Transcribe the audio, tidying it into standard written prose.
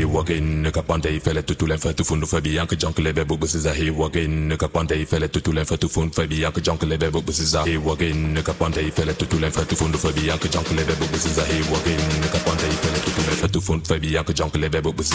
walking, kapante fele tutulen fa tu fundu fa bianca junk lebe bubusiza he walking, kapante fele tutulen fa tu fund fa bianca junk lebe bubusiza he walking, kapante fele tutulen fa tu fundu fa bianca junk lebe bubusiza he walking, kapante fele tutulen fa tu fund fa bianca junk lebe bubusiza